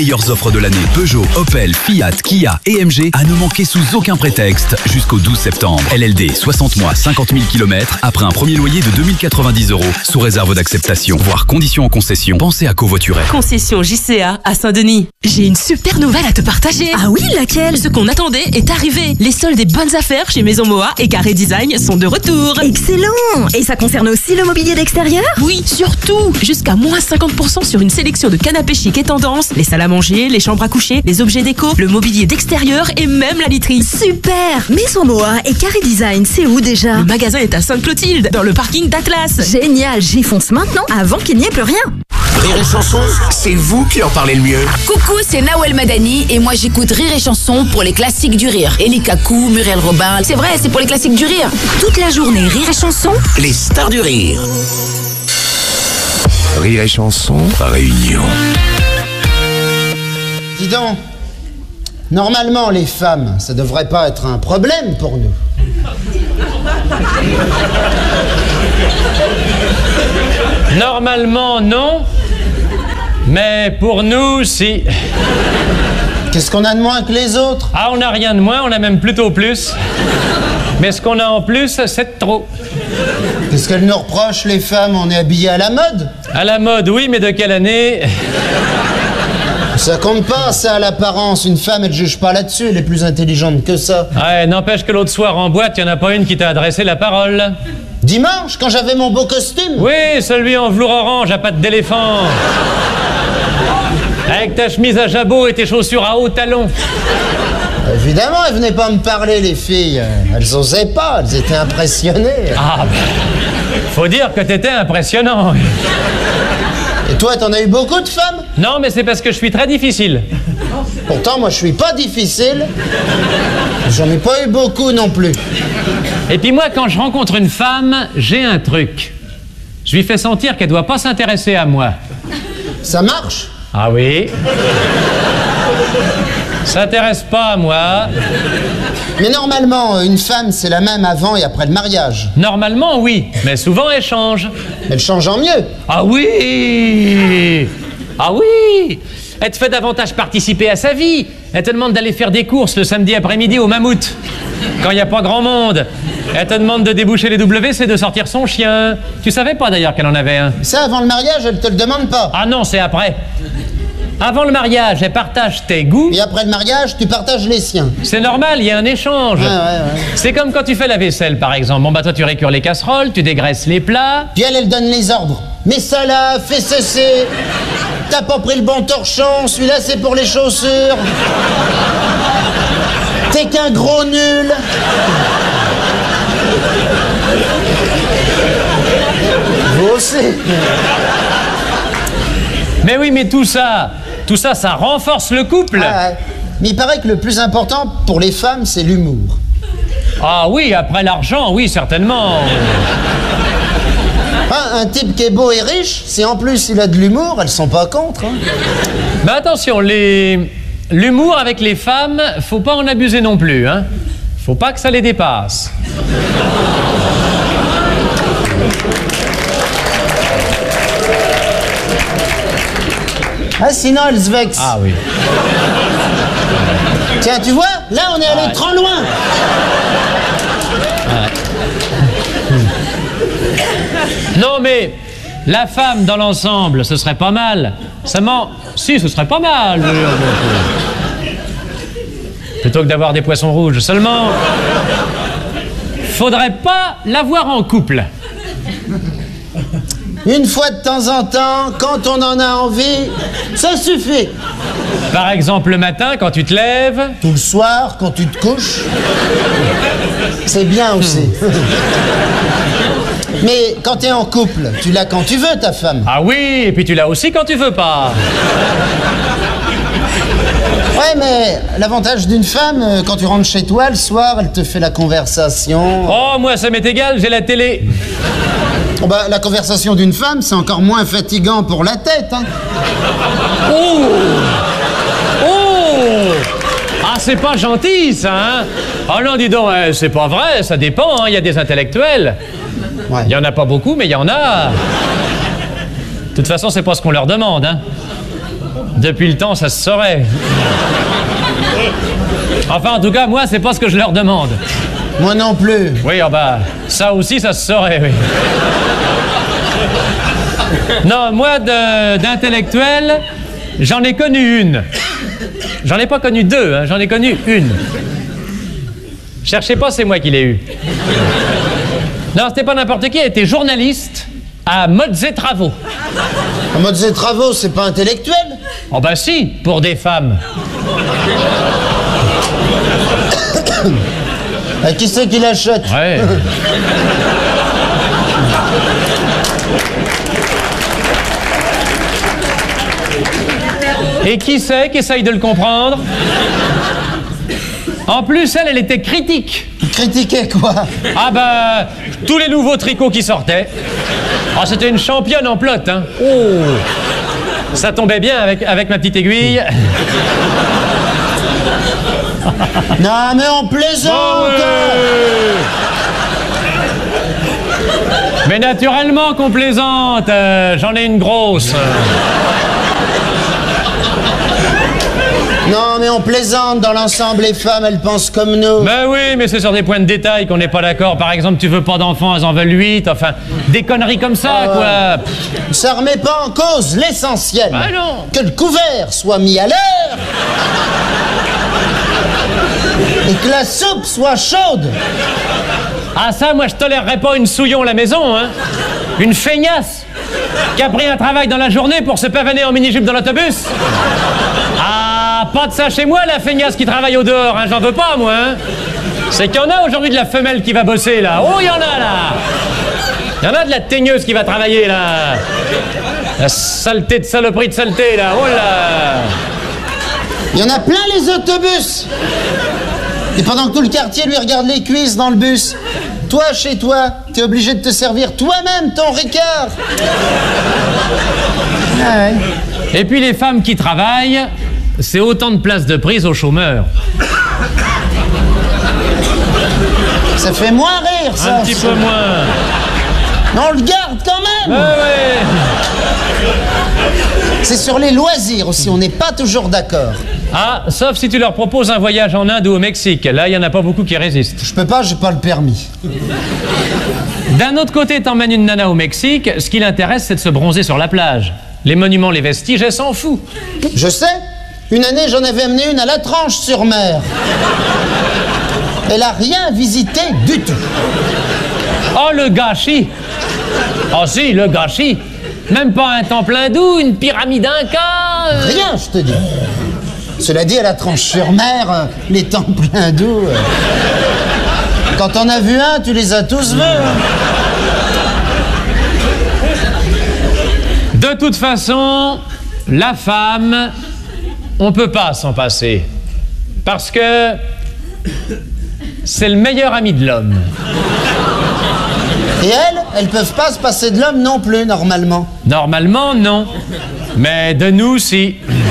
meilleures offres de l'année. Peugeot, Opel, Fiat, Kia et MG à ne manquer sous aucun prétexte jusqu'au 12 septembre. LLD, 60 mois, 50 000 km après un premier loyer de 2090 € sous réserve d'acceptation. Voire conditions en concession. Pensez à covoiturer. Concession JCA à Saint-Denis. J'ai une super nouvelle à te partager. Ah oui, laquelle? Ce qu'on attendait est arrivé. Les soldes des bonnes affaires chez Maison Moa et Carré Design sont de retour. Excellent! Et ça concerne aussi le mobilier d'extérieur? Oui, surtout. Jusqu'à moins 50% sur une sélection de canapés chic et tendance, les salles à manger, les chambres à coucher, les objets déco, le mobilier d'extérieur et même la literie. Super! Maison Moa et Carré Design, c'est où déjà? Le magasin est à Sainte-Clotilde, dans le parking d'Atlas. Génial, j'y fonce maintenant, avant qu'il n'y ait plus rien. Rire et Chanson, c'est vous qui en parlez le mieux. Coucou, c'est Nawel Madani et moi j'écoute Rire et Chanson pour les classiques du rire. Elie Kakou, Muriel Robin, c'est vrai, c'est pour les classiques du rire. Toute la journée, Rire et Chanson. Les stars du rire. Rire et Chanson, réunion. Dis donc, normalement les femmes, ça devrait pas être un problème pour nous. Normalement, non. Mais pour nous, si. Qu'est-ce qu'on a de moins que les autres? Ah, on n'a rien de moins, on a même plutôt plus. Mais ce qu'on a en plus, c'est de trop. Qu'est-ce qu'elles nous reprochent, les femmes? On est habillés à la mode? À la mode, oui, mais de quelle année? Ça compte pas, ça, à l'apparence. Une femme, elle juge pas là-dessus, elle est plus intelligente que ça. Ouais, n'empêche que l'autre soir en boîte, il n'y en a pas une qui t'a adressé la parole. Dimanche, quand j'avais mon beau costume? Oui, celui en velours orange à pattes d'éléphant. Avec ta chemise à jabot et tes chaussures à hauts talons. Évidemment, elles venaient pas me parler, les filles. Elles osaient pas, elles étaient impressionnées. Ah, ben, faut dire que t'étais impressionnant. Et toi, t'en as eu beaucoup de femmes? Non, mais c'est parce que je suis très difficile. Pourtant, moi, je suis pas difficile. J'en ai pas eu beaucoup non plus. Et puis moi, quand je rencontre une femme, j'ai un truc. Je lui fais sentir qu'elle doit pas s'intéresser à moi. Ça marche? Ah oui. S'intéresse pas à moi. Mais normalement, une femme, c'est la même avant et après le mariage. Normalement, oui. Mais souvent, elle change. Elle change en mieux. Ah oui! Ah oui! Elle te fait davantage participer à sa vie. Elle te demande d'aller faire des courses le samedi après-midi au Mammouth, quand il n'y a pas grand monde. Elle te demande de déboucher les WC, de sortir son chien. Tu savais pas d'ailleurs qu'elle en avait un? Ça, avant le mariage, elle te le demande pas. Ah non, c'est après. Avant le mariage, elle partage tes goûts. Et après le mariage, tu partages les siens. C'est normal, il y a un échange. Ouais. C'est comme quand tu fais la vaisselle, par exemple. Bon, bah toi, tu récures les casseroles, tu dégraisses les plats. Puis elle donne les ordres. Mets ça là, fais ceci. T'as pas pris le bon torchon, celui-là c'est pour les chaussures. T'es qu'un gros nul. Vous aussi. Mais oui, mais tout ça, ça renforce le couple. Ah ouais. Mais il paraît que le plus important pour les femmes, c'est l'humour. Ah oui, après l'argent, oui, certainement. Ah, un type qui est beau et riche, si en plus il a de l'humour, elles sont pas contre. Hein. Mais attention, l'humour avec les femmes, faut pas en abuser non plus, hein. Faut pas que ça les dépasse. Ah, sinon elles se vexent. Ah oui. Tiens, tu vois, là on est allé trop loin. Non mais, la femme dans l'ensemble, ce serait pas mal. Si, ce serait pas mal. Plutôt que d'avoir des poissons rouges. Seulement, faudrait pas l'avoir en couple. Une fois de temps en temps, quand on en a envie, ça suffit. Par exemple, le matin, quand tu te lèves. Tout le soir, quand tu te couches. C'est bien aussi. Mais quand t'es en couple, tu l'as quand tu veux, ta femme. Ah oui, et puis tu l'as aussi quand tu veux pas. Ouais, mais l'avantage d'une femme, quand tu rentres chez toi le soir, elle te fait la conversation. Oh, moi, ça m'est égal, j'ai la télé. Oh bah, la conversation d'une femme, c'est encore moins fatigant pour la tête, hein. Oh! Oh! Ah, c'est pas gentil, ça, hein? Ah non, dis donc, c'est pas vrai, ça dépend, hein, il y a des intellectuels. Ouais. Il y en a pas beaucoup, mais il y en a. De toute façon, c'est pas ce qu'on leur demande, hein. Depuis le temps, ça se saurait. Enfin, en tout cas, moi, c'est pas ce que je leur demande. Moi non plus. Oui, ah bah, ça aussi, ça se saurait, oui. Non, moi, d'intellectuel, j'en ai connu une. J'en ai pas connu deux, hein, j'en ai connu une. Cherchez pas, c'est moi qui l'ai eu. Non, c'était pas n'importe qui, elle était journaliste à Modes et Travaux. À Modes et Travaux, c'est pas intellectuel? Oh bah si, pour des femmes. Qui c'est qui l'achète? Ouais. Et qui c'est qui essaye de le comprendre? En plus, elle était critique. Critiquer quoi? Ah bah, tous les nouveaux tricots qui sortaient. Ah, c'était une championne en plot, hein. Oh, ça tombait bien avec ma petite aiguille. Non, mais on plaisante! Oh, ouais. Mais naturellement qu'on plaisante, j'en ai une grosse. Non, mais on plaisante. Dans l'ensemble, les femmes, elles pensent comme nous. Ben oui, mais c'est sur des points de détail qu'on n'est pas d'accord. Par exemple, tu veux pas d'enfants, elles en veulent 8. Enfin, des conneries comme ça, quoi. Ça remet pas en cause l'essentiel. Ben non. Que le couvert soit mis à l'heure. Et que la soupe soit chaude. Ah ça, moi je tolérerais pas une souillon à la maison, hein. Une feignasse qui a pris un travail dans la journée pour se pavaner en mini-jupe dans l'autobus. Ah, pas de ça chez moi, la feignasse qui travaille au dehors, hein. J'en veux pas, moi, hein. C'est qu'il y en a aujourd'hui de la femelle qui va bosser, là. Oh, il y en a, là. Il y en a de la teigneuse qui va travailler, là. La saleté de saloperie de saleté, là. Oh là. Il y en a plein les autobus. Et pendant que tout le quartier lui regarde les cuisses dans le bus, toi, chez toi, t'es obligé de te servir toi-même ton Ricard. Ah ouais. Et puis les femmes qui travaillent, c'est autant de places de prise aux chômeurs. Ça fait moins rire, ça. Un petit peu moins. Mais on le garde quand même. Ouais. C'est sur les loisirs aussi, on n'est pas toujours d'accord. Ah, sauf si tu leur proposes un voyage en Inde ou au Mexique. Là, il n'y en a pas beaucoup qui résistent. Je peux pas, j'ai pas le permis. D'un autre côté, t'emmènes une nana au Mexique, ce qui l'intéresse, c'est de se bronzer sur la plage. Les monuments, les vestiges, elle s'en fout. Je sais. Une année, j'en avais amené une à La Tranche-sur-Mer. Elle a rien visité du tout. Oh, le gâchis. Oh si, le gâchis. Même pas un temple hindou, une pyramide inca. Rien, je te dis. Cela dit, à La Tranche-sur-Mer, les temples hindous... Quand on a vu un, tu les as tous vus. De toute façon, la femme, on peut pas s'en passer. Parce que c'est le meilleur ami de l'homme. Et elles peuvent pas se passer de l'homme non plus, normalement. Normalement, non. Mais de nous, si.